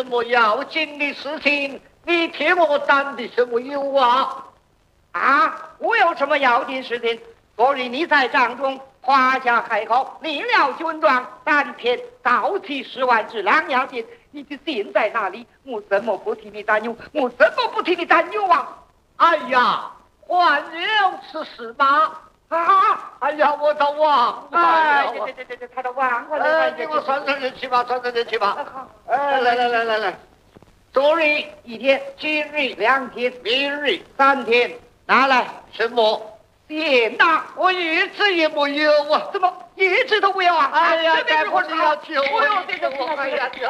么要紧的事情？你替我担的什么忧啊？ 啊，我有什么要紧事情？昨日你在帐中夸下海口，立了军状，3天到期10万只狼要紧，你的心在哪里？我怎么不替你担忧？我怎么不替你担忧啊？ 哎呀，还有此事吗？啊！哎呀，我都忘了。 哎，这，他都忘了。 给我算算日期吧，算算日期吧。 好， 来。 昨日1天，今日2天， 明日 3天，拿来什么？ tiền呐！ 我一直也没有啊， 怎么一直都没有啊？ 哎呀， 这边我是要求我， 哎呀，起来！哎呀，起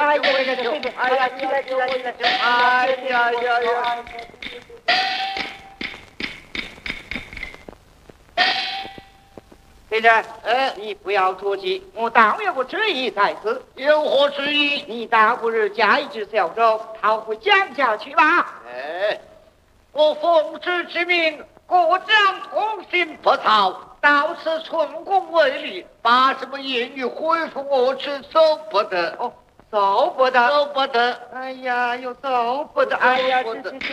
来！先生，你不要着急，我倒有个旨意在此。 有何旨意？ 你大不日加一只小舟，逃回江下去吧。 我奉旨之命，各将同心不逃，到此寸功未立，把什么言语回复我之走不得。 哦，走不得， 走不得。 哎呀，又走不得，哎呀，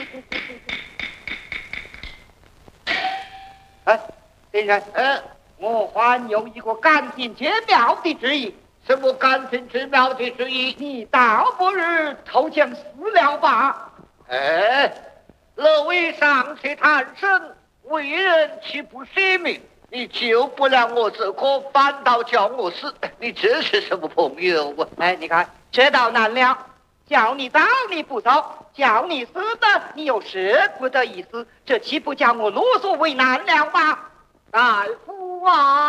先生，我还有一个感情绝妙的旨意。 什么感情绝妙的旨意？ 你倒不如投降私了吧。 乐为上去探生，为人岂不舍命？你救不了我这个，反倒叫我死，你这是什么朋友啊？ 你看这道难了，叫你走你不走，叫你死的你又舍不得一死，这岂不叫我啰嗦为难了吗？ 大夫啊！